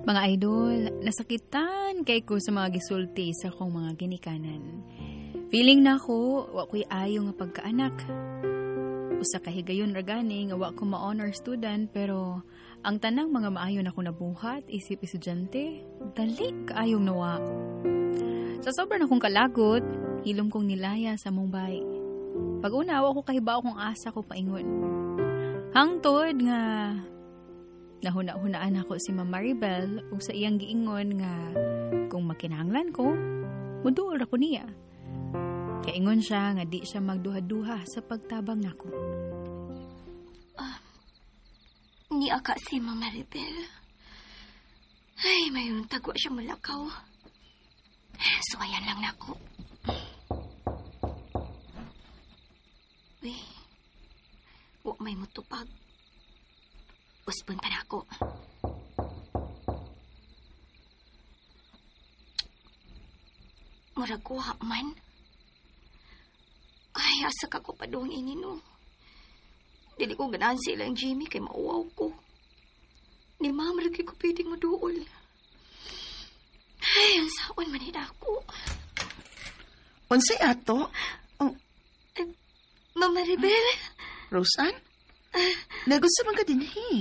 Mga idol, nasakitan kay ko sa mga gisulti sa akong mga ginikanan. Feeling na ko, wa ko'y ayo nga pagkaanak. Usa ka higayon ra gani nga wa ko ma-honor student, pero ang tanang mga maayo na ko nabuhat, isip estudyante, dali kaayong nawa. Sa sobrang akong kalagot, hilom kong nilaya sa Mumbai. Pag-una, wa ko kahibaw kung asa ko paingon. Hangtod nga nahuna-hunaan ako si Ma'am Maribel ug sa iyang giingon nga kung makinahanglan ko, muduol ako niya. Kaingon siya nga di siya magduha-duha sa pagtabang nako. Ni aka si Ma'am Maribel. Ay, mayroong tagwa siya mulakaw. Suwayan lang nako. Uy, huwag may mutupag. Uspon pa na ako. Murag kuha man. Ay, asa ka ko pa doon inino. Dili ko ganahan sila ang Jimmy kay mauwaw ko. Ni Ma'am, lagi ko pwedeng maduol. Ay, ang saon man ako. Unsay ato? Oh. Ma'am Maribel? Roseanne? Nagusto man ka din,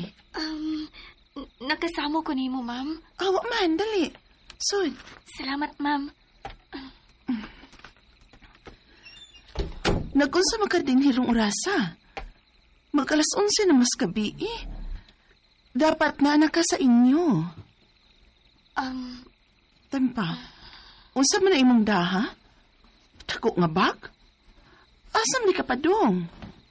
Nakasamo ko ni mo, Ma'am. Awa man, dali. Sud. Salamat, Ma'am. Nagunsa man ka din hirong orasa. Mag-alas 11 na mas gabi, Dapat na anak ka sa inyo. Tampa, unsa man na imong daha? Tako nga bag? Asam ni ka pa dong?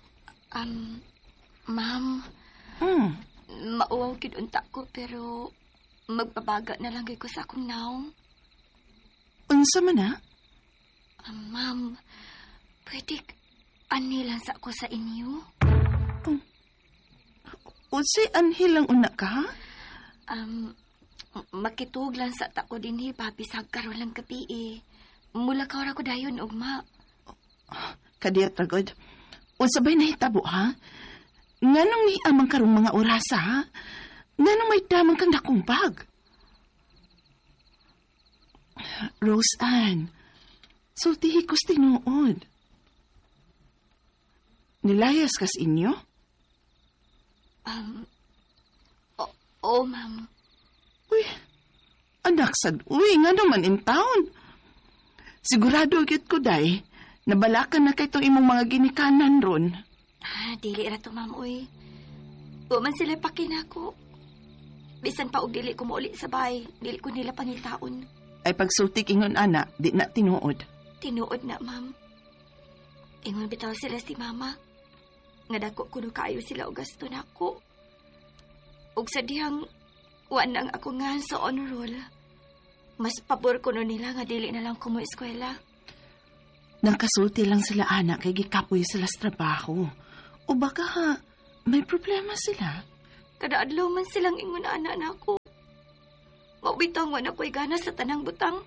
Ma'am, mauwaw kidunta ko pero magbabaga na lang ko sa akong naong. Unsa man na? Ma'am, pwede ani lang sa ako sa inyo? Unsay anhil lang una ka? Makitug lang sa tako din papisag karon lang kapi Mula ka ora ko dayon, ugma. Kadiyat ragod. Unsa ba'y nahitabo, ha? Nganong ni amang karong mga orasa, ha? Nganong may damang kang dakong bag? Roseanne, sultihi ko's tinuod. Nilayas kas inyo? Oo, Ma'am. Uy, anak sad, nga naman in town. Sigurado agad ko, day, nabalakan na kay itong imong mga ginikanan ron. Dili ra to, Ma'am, uy. Uman sila pakinako. Bisan pa og dili ko mauli sa bahay, dili ko nila pangitaon. Ay pagsultik ingon, ana, di na tinuod. Tinuod na, Ma'am. Ingon bitaw sila si Mama. Nga dako kuno kaayo sila og gasto nako. Og sa dihang wanang ako nga sa honor roll. Mas pabor ko no nila nga dili na lang ko mo eskwela. Nakasulti lang sila, anak, kay gikapoy sila sa trabaho. O baka ha, may problema sila. Kada adlaw man silang ingon ana nako. Maubitang wala ko'y gana sa tanang butang.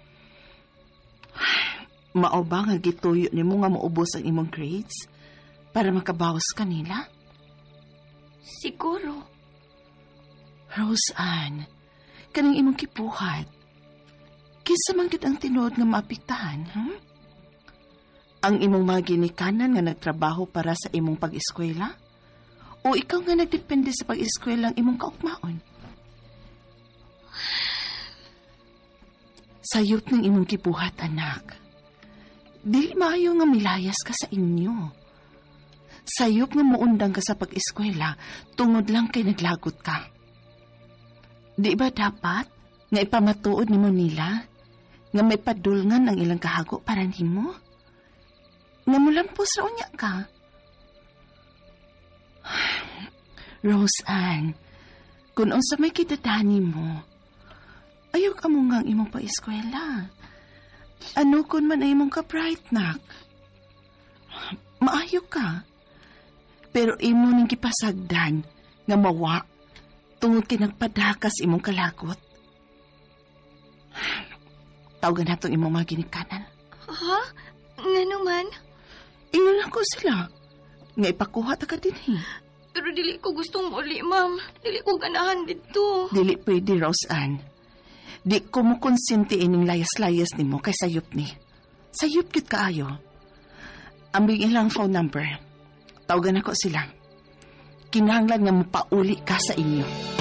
Mao ba nga gituyo ni mo nga maubos ang imong grades para makabawas kanila? Siguro. Roseanne, kaning imong kipuhat. Kinsa man gid ang tinuod nga maapektahan, Ang imong mga ginikanan nga nagtrabaho para sa imong pag-eskwela? O ikaw nga nagdepende sa pag-eskwela ang imong kaugmaon? Sayop ng imong kipuhat, anak. Dili maayo nga milayas ka sa inyo. Sayop nga muundang ka sa pag-eskwela tungod lang kay naglagot ka. Di ba dapat nga ipamatuod nimo nila nga may padulngan ang ilang kahago para nimo? Nga mulampos ra unya ka. Roseanne, kung unsa may kitadani mo, ayaw ka mo nga ang imong pa-eskwela. Ano kun man ay imong ka-bright nak? Maayo ka. Pero imo ning gipasagdan nga mawa tungod kay nagpadakas imong kalagot. Tawagan natong imong mga ginikanan. Ha? Nga naman? Ingon ako sila. Nga ipakuha ta ka din, Pero dili ko gustong uli, Ma'am. Dili ko ganahan dito. Dili pwede, Roseanne. Di ko mo konsinti ining layas-layas ni mo kay sayop ni. Sayop kit kaayo. Ambing ilang phone number. Tawagan ako sila. Kinahanglan nga mapauli ka sa inyo.